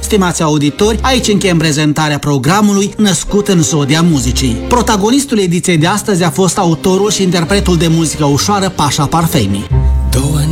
Stimați auditori, aici încheiem prezentarea programului Născut în Zodia Muzicii. Protagonistul ediției de astăzi a fost autorul și interpretul de muzică ușoară Pașa Parfeni.